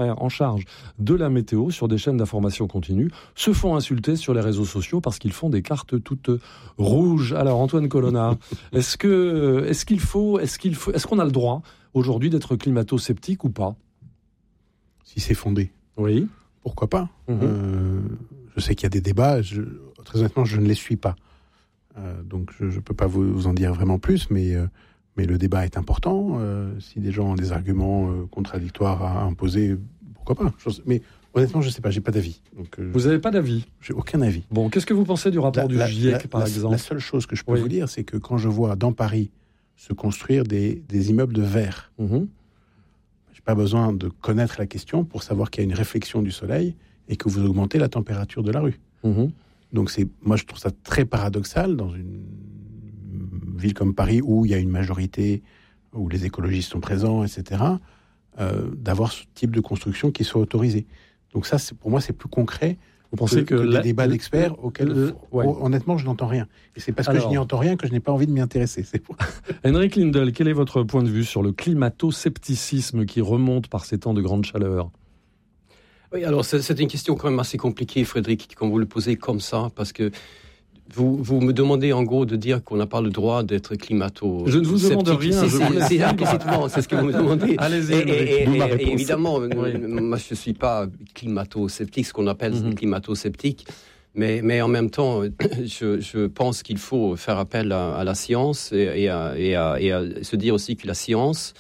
confrères en charge de la météo sur des chaînes d'information continue se font insulter sur les réseaux sociaux parce qu'ils font des cartes toutes rouges. Alors Antoine Colonna, est-ce qu'on a le droit aujourd'hui d'être climato-sceptique ou pas ? Si c'est fondé. Oui. Pourquoi pas ? Je sais qu'il y a des débats, très honnêtement, je ne les suis pas. Donc je ne peux pas vous en dire vraiment plus, mais le débat est important. Si des gens ont des arguments contradictoires à imposer, pourquoi pas ? Mais honnêtement, je ne sais pas, je n'ai pas d'avis. Donc, vous n'avez pas d'avis ? J'ai aucun avis. Bon, qu'est-ce que vous pensez du rapport du GIEC, par exemple ? La seule chose que je peux vous dire, c'est que quand je vois dans Paris se construire des immeubles de verre, je n'ai pas besoin de connaître la question pour savoir qu'il y a une réflexion du soleil et que vous augmentez la température de la rue. Donc moi je trouve ça très paradoxal dans une ville comme Paris où il y a une majorité, où les écologistes sont présents, etc., d'avoir ce type de construction qui soit autorisé. Donc ça, pour moi, c'est plus concret. Vous pensez que les débats d'experts auxquels, honnêtement, je n'entends rien. Et c'est parce que je n'y entends rien que je n'ai pas envie de m'y intéresser. C'est pour... Henrik Lindel, quel est votre point de vue sur le climato-scepticisme qui remonte par ces temps de grande chaleur ? Oui, alors c'est une question quand même assez compliquée, Frédéric, quand vous le posez comme ça, parce que vous me demandez en gros de dire qu'on n'a pas le droit d'être climato. Je ne vous demande rien. C'est implicitement, c'est ce que vous me demandez. Allez-y. Et évidemment, moi je ne suis pas climato-sceptique, ce qu'on appelle climato-sceptique, mais en même temps, je pense qu'il faut faire appel à la science et à se dire aussi que la science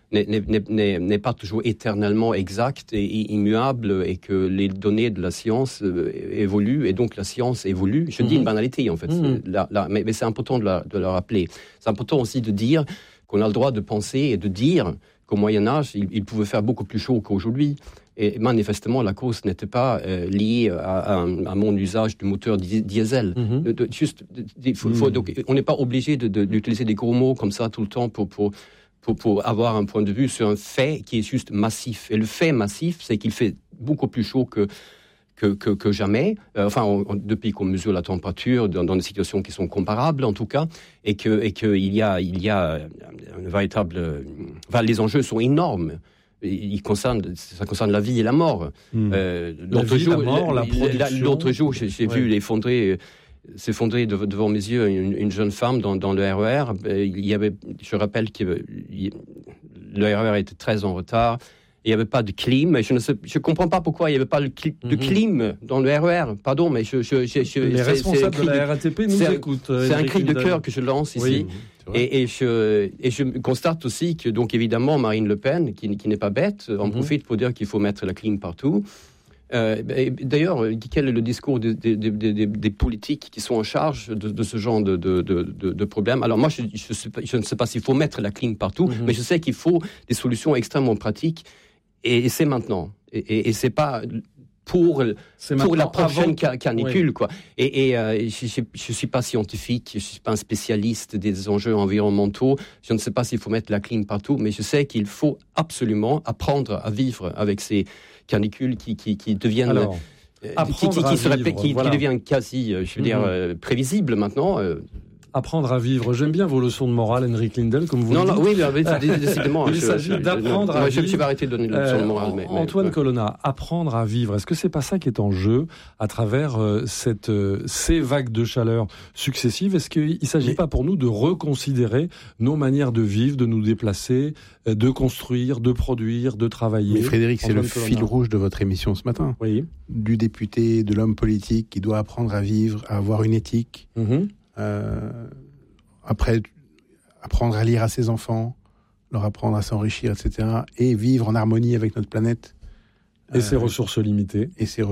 n'est pas toujours éternellement exacte et immuable, et que les données de la science évoluent, et donc la science évolue. Je dis une banalité, en fait, mais c'est important de le rappeler. C'est important aussi de dire qu'on a le droit de penser et de dire qu'au Moyen-Âge, il pouvait faire beaucoup plus chaud qu'aujourd'hui. Et manifestement, la cause n'était pas liée à mon usage du moteur diesel. Donc, on n'est pas obligé d'utiliser des gros mots comme ça tout le temps pour avoir un point de vue sur un fait qui est juste massif. Et le fait massif, c'est qu'il fait beaucoup plus chaud que jamais, depuis qu'on mesure la température dans des situations qui sont comparables en tout cas, et qu'il y a une véritable... les enjeux sont énormes. Ça concerne la vie et la mort. L'autre jour, j'ai vu s'effondrer devant mes yeux une jeune femme dans le RER. Je rappelle que le RER était très en retard. Il n'y avait pas de clim. Je ne comprends pas pourquoi il n'y avait pas de clim dans le RER. Pardon, mais les responsables de la RATP nous écoutent. C'est un cri de cœur que je lance ici. Et je constate aussi que, donc évidemment, Marine Le Pen, qui n'est pas bête, en profite pour dire qu'il faut mettre la clim partout. D'ailleurs, quel est le discours des politiques qui sont en charge de ce genre de problème ? Alors moi, je ne sais pas s'il faut mettre la clim partout, mais je sais qu'il faut des solutions extrêmement pratiques, et c'est maintenant. Et c'est pas pour la prochaine canicule, quoi. Et je suis pas scientifique, je suis pas un spécialiste des enjeux environnementaux. Je ne sais pas s'il faut mettre la clim partout, mais je sais qu'il faut absolument apprendre à vivre avec ces canicules qui deviennent qui deviennent quasi, prévisibles maintenant. Apprendre à vivre. J'aime bien vos leçons de morale, Henrik Lindel, comme vous le dites. Oui, décidément. Il s'agit d'apprendre à vivre. Je vais arrêter de donner des leçons de morale. Antoine Colonna, apprendre à vivre. Est-ce que c'est pas ça qui est en jeu à travers ces vagues de chaleur successives ? Est-ce qu'il ne s'agit pas pour nous de reconsidérer nos manières de vivre, de nous déplacer, de construire, de produire, de travailler ? Mais Frédéric, c'est le fil rouge de votre émission ce matin. Oui. Du député, de l'homme politique qui doit apprendre à vivre, à avoir une éthique. Après, apprendre à lire à ses enfants, leur apprendre à s'enrichir, etc. Et vivre en harmonie avec notre planète. Et ses ressources limitées.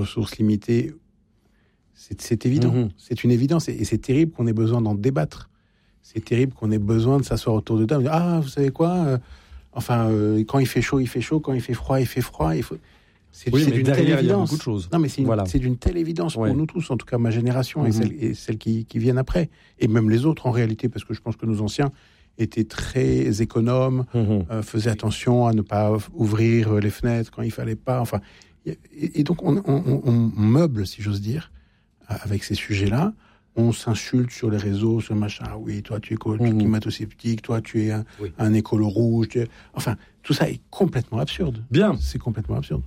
C'est évident. C'est une évidence. Et c'est terrible qu'on ait besoin d'en débattre. C'est terrible qu'on ait besoin de s'asseoir autour de table et dire, vous savez quoi quand il fait chaud, il fait chaud. Quand il fait froid, il fait froid. C'est d'une telle évidence. Beaucoup de choses. Non, mais c'est d'une telle évidence pour nous tous, en tout cas ma génération et celles qui viennent après, et même les autres en réalité, parce que je pense que nos anciens étaient très économes, faisaient attention à ne pas ouvrir les fenêtres quand il fallait pas. Enfin, et donc on meuble, si j'ose dire, avec ces sujets-là. On s'insulte sur les réseaux, sur machin. Ah oui, toi tu es climato-sceptique, toi tu es un écolo rouge. Enfin, tout ça est complètement absurde. Bien. C'est complètement absurde.